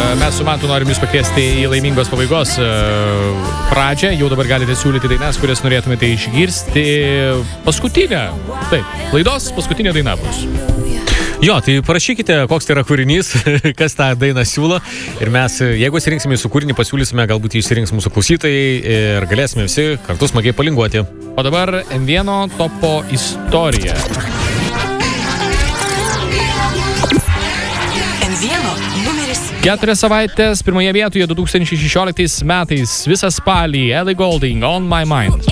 mes su Mantu norim jūs pakviesti į laimingos pabaigos pradžią. Jau dabar galite siūlyti dainas, kurias norėtumėte išgirsti. Paskutinę, taip, laidos paskutinė daina bus. Jo, tai parašykite, koks tai yra kūrinys, kas tą dainą siūlo. Ir mes, jeigu išsirinksime jūsų kūrinį, pasiūlysime, galbūt jį išsirinks mūsų klausytojai ir galėsime visi kartu smagiai palinguoti. O dabar M1 topo istorija. M1 numeris 4 savaitės pirmoje vietoje 2016 metais visą spalį Ellie Goulding On My Mind.